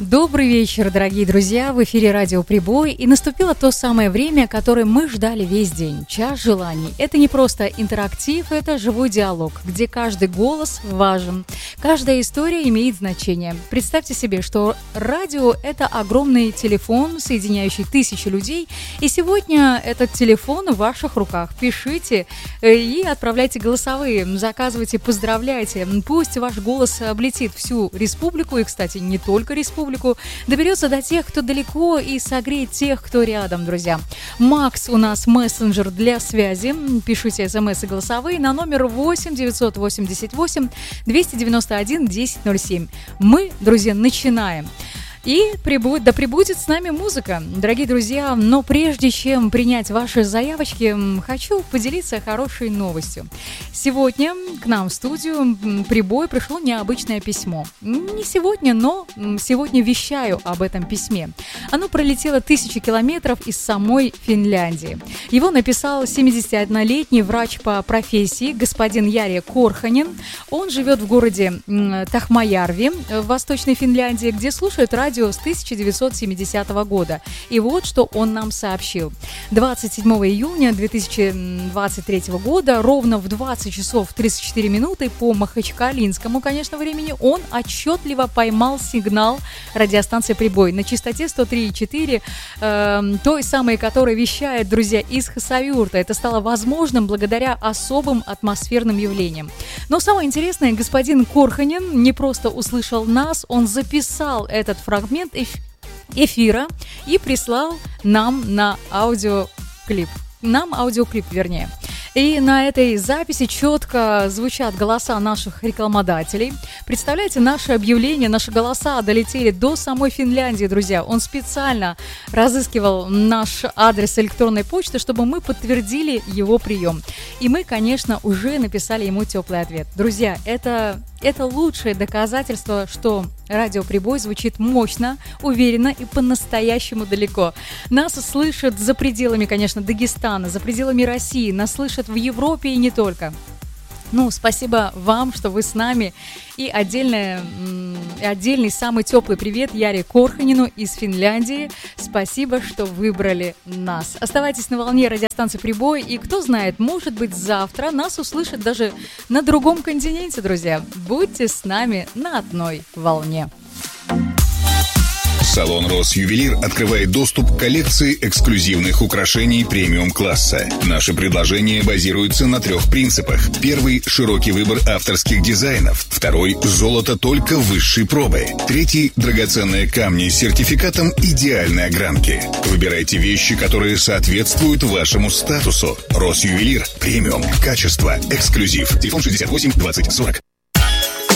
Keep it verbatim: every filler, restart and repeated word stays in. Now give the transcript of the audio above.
Добрый вечер, дорогие друзья, в эфире радио «Прибой», и наступило то самое время, которое мы ждали весь день, час желаний. Это не просто интерактив, это живой диалог, где каждый голос важен, каждая история имеет значение. Представьте себе, что радио – это огромный телефон, соединяющий тысячи людей, и сегодня этот телефон в ваших руках. Пишите и отправляйте голосовые, заказывайте, поздравляйте, пусть ваш голос облетит всю республику, и, кстати, не только республику, доберется до тех, кто далеко, и согреет тех, кто рядом, друзья. Макс у нас мессенджер для связи. Пишите смс и голосовые на номер восемь девятьсот восемьдесят восемь двести девяносто один десять ноль семь. Мы, друзья, начинаем. И прибудет, да прибудет с нами музыка, дорогие друзья. Но прежде чем принять ваши заявочки, хочу поделиться хорошей новостью. Сегодня к нам в студию «Прибой» пришло необычное письмо. Не сегодня, но сегодня вещаю об этом письме. Оно пролетело тысячи километров из самой Финляндии. Его написал семидесятиоднолетний врач по профессии господин Яри Корханин. Он живет в городе Тахмаярви в Восточной Финляндии, где слушает радио с тысяча девятьсот семидесятого года. И вот что он нам сообщил. двадцать седьмого июня две тысячи двадцать третьего года, ровно в двадцать часов тридцать четыре минуты по махачкалинскому, конечно, времени, он отчетливо поймал сигнал радиостанции «Прибой» на частоте сто три и четыре, э, той самой, которая вещает, друзья, из Хасавюрта. Это стало возможным благодаря особым атмосферным явлениям. Но самое интересное, господин Корханин не просто услышал нас, он записал этот фрагмент эфира и прислал нам на аудиоклип. Нам аудиоклип, вернее. И на этой записи четко звучат голоса наших рекламодателей. Представляете, наши объявления, наши голоса долетели до самой Финляндии, друзья. Он специально разыскивал наш адрес электронной почты, чтобы мы подтвердили его прием. И мы, конечно, уже написали ему теплый ответ. Друзья, это, это лучшее доказательство, что радио «Прибой» звучит мощно, уверенно и по-настоящему далеко. Нас слышат за пределами, конечно, Дагестана, за пределами России, нас слышат в Европе и не только. Ну, спасибо вам, что вы с нами. И отдельный, отдельный самый теплый привет Яре Корханину из Финляндии. Спасибо, что выбрали нас. Оставайтесь на волне радиостанции «Прибой». И кто знает, может быть, завтра нас услышат даже на другом континенте, друзья. Будьте с нами на одной волне. Салон «Росювелир» открывает доступ к коллекции эксклюзивных украшений премиум-класса. Наши предложения базируются на трех принципах. Первый – широкий выбор авторских дизайнов. Второй – золото только высшей пробы. Третий – драгоценные камни с сертификатом идеальной огранки. Выбирайте вещи, которые соответствуют вашему статусу. «Росювелир» – премиум, качество, эксклюзив. Телефон шестьдесят восемь двадцать сорок.